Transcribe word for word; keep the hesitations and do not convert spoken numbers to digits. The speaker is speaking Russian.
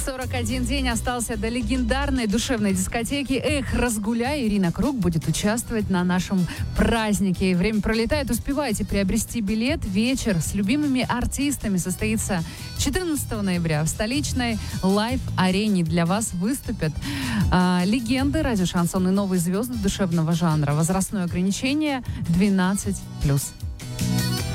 сорок один день остался до легендарной душевной дискотеки «Эх, разгуляй». Ирина Круг будет участвовать на нашем празднике. Время пролетает, успевайте приобрести билет. Вечер с любимыми артистами состоится четырнадцатого ноября в столичной лайв-арене. Для вас выступят э, легенды радио «Шансон» и новые звезды душевного жанра. Возрастное ограничение двенадцать плюс.